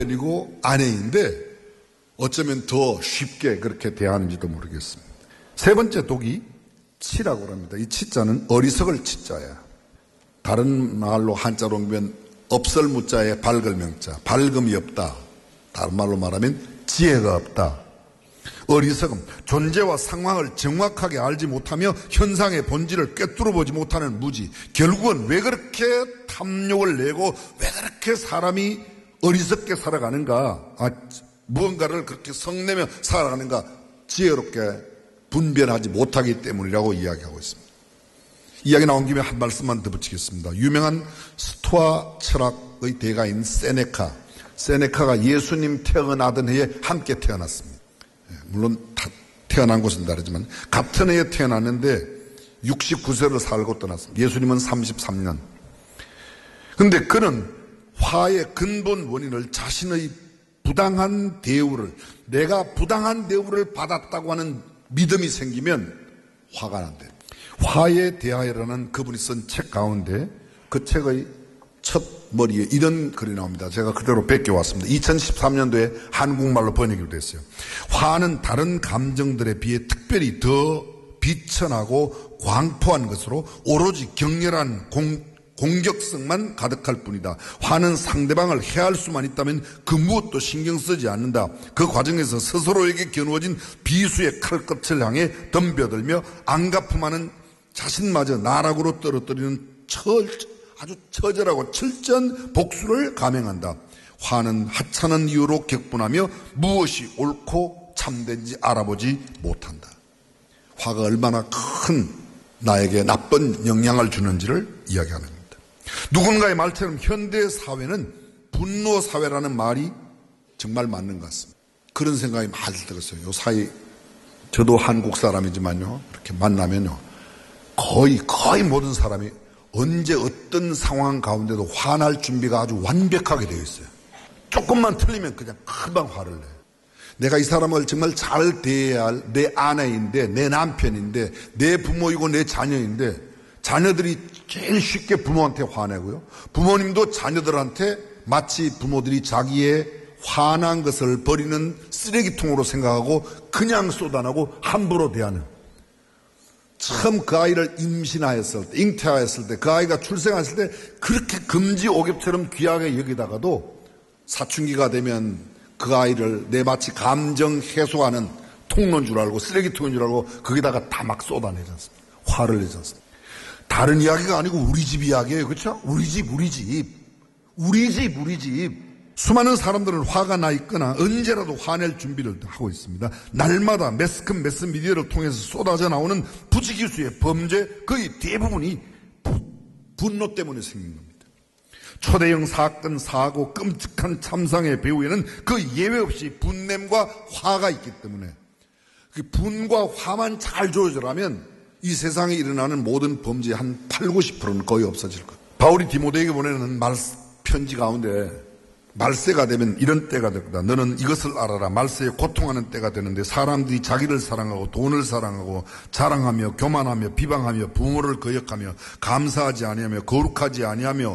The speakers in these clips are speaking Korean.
그리고 아내인데 어쩌면 더 쉽게 그렇게 대하는지도 모르겠습니다. 세 번째 독이 치라고 합니다. 이 치자는 어리석을 치자야. 다른 말로 한자로 옮기면 없을 무자에 밝을 명자, 밝음이 없다. 다른 말로 말하면 지혜가 없다. 어리석음, 존재와 상황을 정확하게 알지 못하며 현상의 본질을 꿰뚫어 보지 못하는 무지. 결국은 왜 그렇게 탐욕을 내고 왜 그렇게 사람이 어리석게 살아가는가, 무언가를 그렇게 성내며 살아가는가, 지혜롭게 분별하지 못하기 때문이라고 이야기하고 있습니다. 이야기 나온 김에 한 말씀만 더 붙이겠습니다. 유명한 스토아 철학의 대가인 세네카가 예수님 태어나던 해에 함께 태어났습니다. 물론 다 태어난 곳은 다르지만 같은 해에 태어났는데 69세를 살고 떠났습니다. 예수님은 33년. 그런데 그는 화의 근본 원인을 자신의 부당한 대우를, 내가 부당한 대우를 받았다고 하는 믿음이 생기면 화가 난대. 화에 대하여라는 그분이 쓴 책 가운데 그 책의 첫 머리에 이런 글이 나옵니다. 제가 그대로 베껴왔습니다. 2013년도에 한국말로 번역이 됐어요. 화는 다른 감정들에 비해 특별히 더 비천하고 광포한 것으로 오로지 격렬한 공격성만 가득할 뿐이다. 화는 상대방을 해할 수만 있다면 그 무엇도 신경 쓰지 않는다. 그 과정에서 스스로에게 겨누어진 비수의 칼끝을 향해 덤벼들며 안가품하는 자신마저 나락으로 떨어뜨리는 아주 처절하고 철저한 복수를 감행한다. 화는 하찮은 이유로 격분하며 무엇이 옳고 참된지 알아보지 못한다. 화가 얼마나 큰 나에게 나쁜 영향을 주는지를 이야기하는 겁니다. 누군가의 말처럼 현대 사회는 분노 사회라는 말이 정말 맞는 것 같습니다. 그런 생각이 많이 들었어요. 요 사이 저도 한국 사람이지만요, 이렇게 만나면요, 거의 모든 사람이 언제 어떤 상황 가운데도 화날 준비가 아주 완벽하게 되어 있어요. 조금만 틀리면 그냥 금방 화를 내요. 내가 이 사람을 정말 잘 대해야 할 내 아내인데, 내 남편인데, 내 부모이고 내 자녀인데, 자녀들이 제일 쉽게 부모한테 화내고요, 부모님도 자녀들한테 마치 부모들이 자기의 화난 것을 버리는 쓰레기통으로 생각하고 그냥 쏟아내고 함부로 대하는, 처음 그 아이를 임신하였을 때, 잉태하였을 때, 그 아이가 출생했을 때 그렇게 금지옥엽처럼 귀하게 여기다가도 사춘기가 되면 그 아이를 내 마치 감정 해소하는 통로인 줄 알고, 쓰레기통인 줄 알고 거기다가 다 막 쏟아내지 않습니까? 화를 내지 않습니까? 다른 이야기가 아니고 우리 집 이야기예요. 그렇죠? 우리 집. 수많은 사람들은 화가 나 있거나 언제라도 화낼 준비를 하고 있습니다. 날마다 매스미디어를 통해서 쏟아져 나오는 부지기수의 범죄 거의 대부분이 분노 때문에 생긴 겁니다. 초대형 사건, 사고, 끔찍한 참상의 배후에는 그 예외 없이 분냄과 화가 있기 때문에 그 분과 화만 잘 조절하면 이 세상에 일어나는 모든 범죄의 한 80~90%는 거의 없어질 거예요. 바울이 디모데에게 보내는 편지 가운데 말세가 되면 이런 때가 될 거다. 너는 이것을 알아라. 말세에 고통하는 때가 되는데 사람들이 자기를 사랑하고 돈을 사랑하고 자랑하며 교만하며 비방하며 부모를 거역하며 감사하지 아니하며 거룩하지 아니하며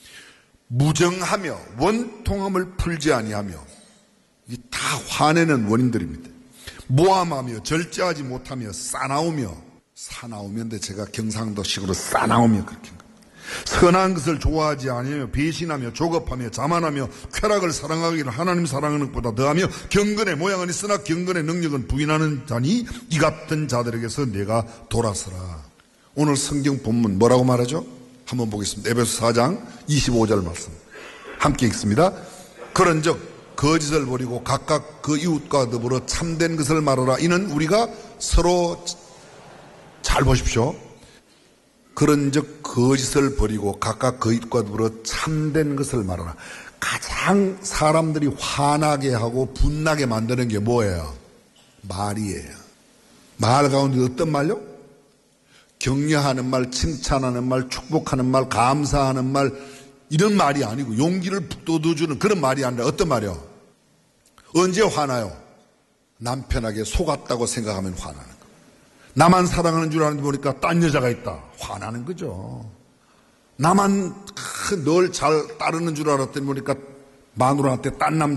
무정하며 원통함을 풀지 아니하며, 이게 다 화내는 원인들입니다. 모함하며 절제하지 못하며 사나우면데 제가 경상도식으로 싸나우며 그렇게 합니다. 선한 것을 좋아하지 아니하며 배신하며 조급하며 자만하며 쾌락을 사랑하기를 하나님 사랑하는 것보다 더하며 경건의 모양은 있으나 경건의 능력은 부인하는 자니 이 같은 자들에게서 내가 돌아서라. 오늘 성경 본문 뭐라고 말하죠? 한번 보겠습니다. 에베소 4장 25절 말씀 함께 읽습니다. 그런즉 거짓을 버리고 각각 그 이웃과 더불어 참된 것을 말하라. 이는 우리가 서로, 잘 보십시오, 그런즉 거짓을 버리고 각각 거짓과 더불어 참된 것을 말하라. 가장 사람들이 화나게 하고 분나게 만드는 게 뭐예요? 말이에요. 말 가운데 어떤 말요? 격려하는 말, 칭찬하는 말, 축복하는 말, 감사하는 말, 이런 말이 아니고 용기를 북돋워주는 그런 말이 아니라 어떤 말이요? 언제 화나요? 남편에게 속았다고 생각하면 화나는 거. 나만 사랑하는 줄 아는데 보니까 딴 여자가 있다. 화나는 거죠. 나만 늘 잘 따르는 줄 알았더니 보니까 마누라한테 딴